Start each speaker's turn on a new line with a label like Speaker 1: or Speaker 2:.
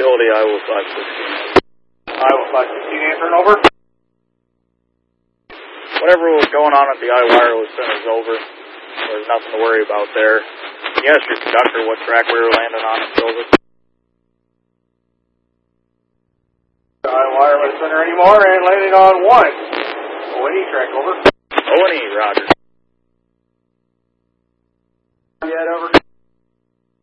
Speaker 1: facility, Iowa 516.
Speaker 2: Iowa 516, answering over.
Speaker 1: Whatever was going on at the iWireless Center is over. There's nothing to worry about there. Can you ask your conductor what track we were landing on? It's over.
Speaker 2: iWireless Center anymore, and landing on 1. O&E track, over.
Speaker 1: O&E, roger.
Speaker 2: Yeah, over.